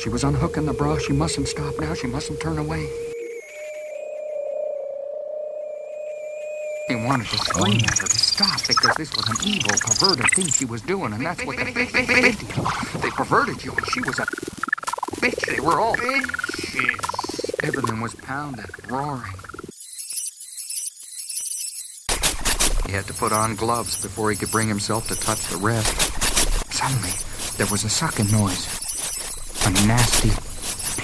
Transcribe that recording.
She was unhooking the bra. She mustn't stop now. She mustn't turn away. He wanted to scream at her to stop because this was an evil, perverted thing she was doing, and that's what the bitch did. They perverted you, and she was a bitch. They were all bitches. Everything was pounding, roaring. He had to put on gloves before he could bring himself to touch the rest. Suddenly, there was a sucking noise. A nasty,